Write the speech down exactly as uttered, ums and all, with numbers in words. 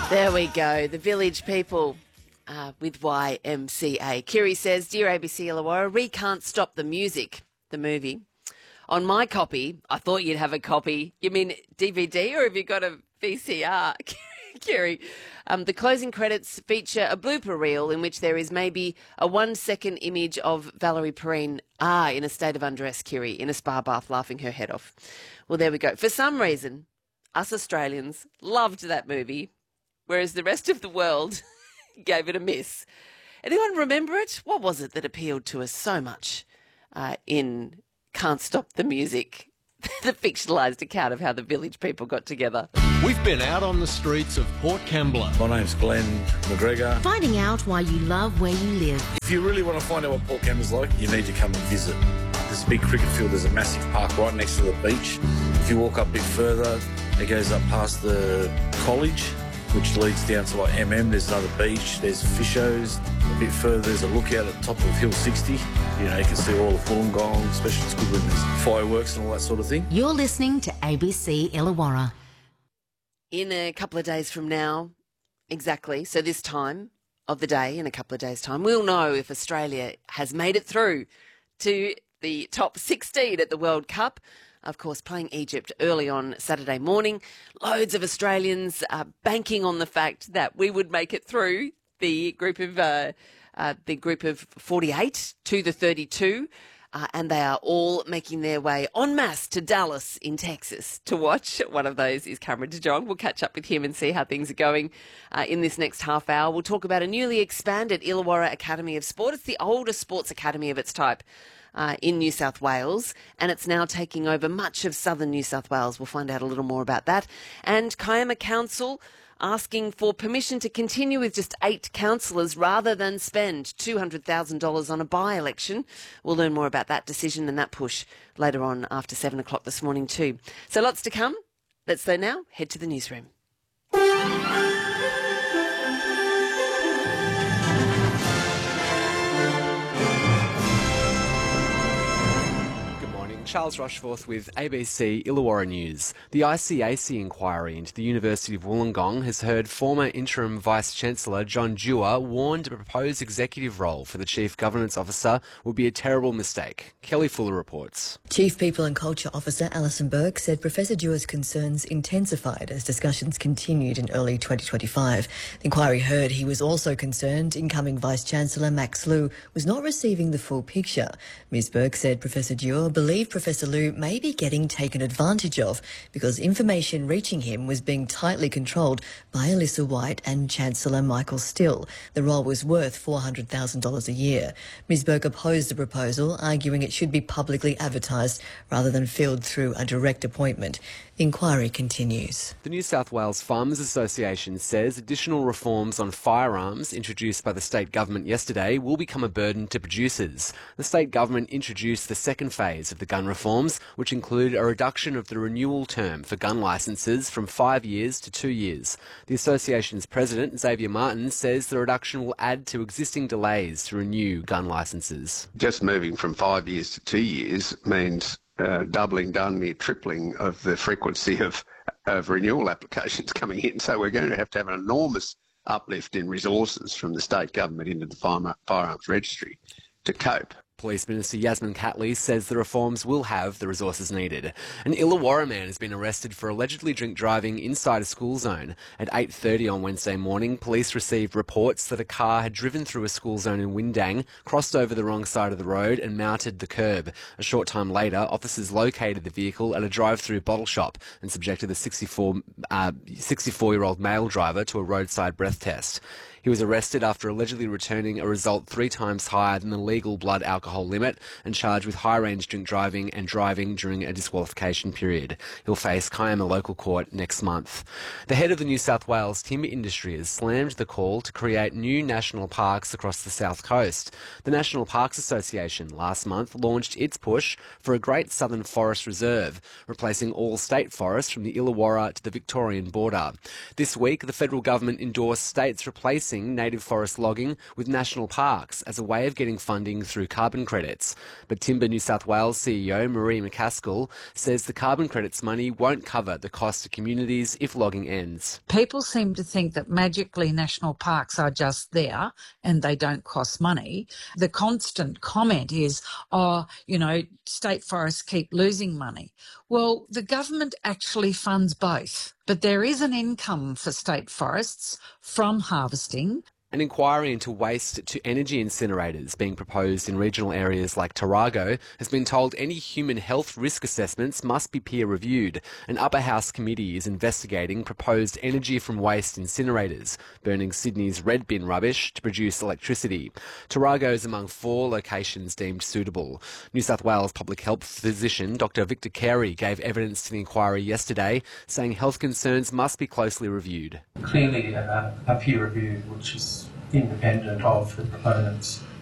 There we go, the Village People uh, with Y M C A. Kiri says, Dear A B C Illawarra, we can't stop the music, the movie. On my copy, I thought you'd have a copy. You mean D V D or have you got a V C R? Kiri, um, the closing credits feature a blooper reel in which there is maybe a one-second image of Valerie Perrine, ah, in a state of undress, Kiri, in a spa bath laughing her head off. Well, there we go. For some reason, us Australians loved that movie, whereas the rest of the world gave it a miss. Anyone remember it? What was it that appealed to us so much uh, in Can't Stop the Music? The fictionalised account of how the Village People got together. We've been out on the streets of Port Kembla. My name's Glenn McGregor. Finding out why you love where you live. If you really want to find out what Port Kembla's like, you need to come and visit. There's a big cricket field, there's a massive park right next to the beach. If you walk up a bit further, it goes up past the college, which leads down to like M M. There's another beach, there's Fishos. A bit further, there's a lookout at the top of Hill sixty. You know, you can see all of Wollongong, especially it's good when there's fireworks and all that sort of thing. You're listening to A B C Illawarra. In a couple of days from now, exactly, so this time of the day, in a couple of days' time, we'll know if Australia has made it through to the top sixteen at the World Cup. Of course, playing Egypt early on Saturday morning. Loads of Australians are banking on the fact that we would make it through the group of uh, uh, the group of forty-eight to the thirty-two, uh, and they are all making their way en masse to Dallas in Texas to watch. One of those is Cameron de Jong. We'll catch up with him and see how things are going uh, in this next half hour. We'll talk about a newly expanded Illawarra Academy of Sport. It's the oldest sports academy of its type Uh, in New South Wales, and it's now taking over much of southern New South Wales. We'll find out a little more about that. And Kiama Council asking for permission to continue with just eight councillors rather than spend two hundred thousand dollars on a by-election. We'll learn more about that decision and that push later on after seven o'clock this morning too. So lots to come. Let's though now head to the newsroom. Charles Rushforth with A B C Illawarra News. The I C A C inquiry into the University of Wollongong has heard former interim Vice-Chancellor John Dewar warned a proposed executive role for the Chief Governance Officer would be a terrible mistake. Kelly Fuller reports. Chief People and Culture Officer Alison Burke said Professor Dewar's concerns intensified as discussions continued in early twenty twenty-five. The inquiry heard he was also concerned incoming Vice-Chancellor Max Liu was not receiving the full picture. Miz Burke said Professor Dewar believed Professor Liu may be getting taken advantage of because information reaching him was being tightly controlled by Alyssa White and Chancellor Michael Still. The role was worth four hundred thousand dollars a year. Miz Burke opposed the proposal, arguing it should be publicly advertised rather than filled through a direct appointment. The inquiry continues. The New South Wales Farmers Association says additional reforms on firearms introduced by the state government yesterday will become a burden to producers. The state government introduced the second phase of the gun reforms, which include a reduction of the renewal term for gun licences from five years to two years. The association's president, Xavier Martin, says the reduction will add to existing delays to renew gun licences. Just moving from five years to two years means Uh, doubling, down near tripling of the frequency of, of renewal applications coming in. So we're going to have to have an enormous uplift in resources from the state government into the firearms registry to cope. Police Minister Yasmin Catley says the reforms will have the resources needed. An Illawarra man has been arrested for allegedly drink driving inside a school zone. At eight thirty on Wednesday morning, police received reports that a car had driven through a school zone in Windang, crossed over the wrong side of the road and mounted the curb. A short time later, officers located the vehicle at a drive-through bottle shop and subjected the sixty-four, uh, sixty-four-year-old male driver to a roadside breath test. He was arrested after allegedly returning a result three times higher than the legal blood alcohol limit and charged with high-range drink driving and driving during a disqualification period. He'll face Kiama local court next month. The head of the New South Wales timber industry has slammed the call to create new national parks across the south coast. The National Parks Association last month launched its push for a Great Southern Forest Reserve, replacing all state forests from the Illawarra to the Victorian border. This week, the federal government endorsed states replacing replacing native forest logging with national parks as a way of getting funding through carbon credits. But Timber New South Wales C E O Marie McCaskill says the carbon credits money won't cover the cost to communities if logging ends. People seem to think that magically national parks are just there and they don't cost money. The constant comment is, oh, you know, state forests keep losing money. Well, the government actually funds both, but there is an income for state forests from harvesting. An inquiry into waste to energy incinerators being proposed in regional areas like Tarago has been told any human health risk assessments must be peer-reviewed. An upper house committee is investigating proposed energy from waste incinerators, burning Sydney's red bin rubbish to produce electricity. Tarago is among four locations deemed suitable. New South Wales public health physician Doctor Victor Carey gave evidence to the inquiry yesterday, saying health concerns must be closely reviewed. Clearly a, a peer review which is independent of the proponents